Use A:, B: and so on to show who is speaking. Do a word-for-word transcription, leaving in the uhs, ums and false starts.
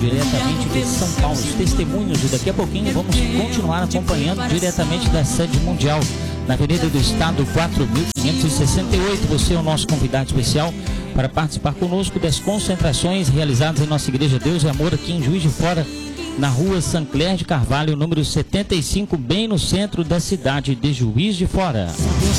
A: diretamente de São Paulo. Os testemunhos, e daqui a pouquinho vamos continuar acompanhando diretamente da sede mundial, na Avenida do Estado quatro mil quinhentos e sessenta e oito. Você é o nosso convidado especial para participar conosco das concentrações realizadas em nossa Igreja Deus e Amor aqui em Juiz de Fora, na rua Sancler de Carvalho, número setenta e cinco, bem no centro da cidade de Juiz de Fora.
B: Deus